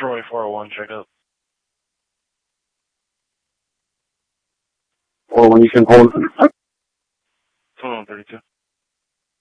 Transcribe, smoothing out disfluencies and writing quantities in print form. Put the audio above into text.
Troy 401, check up. 401, you can hold. 2132.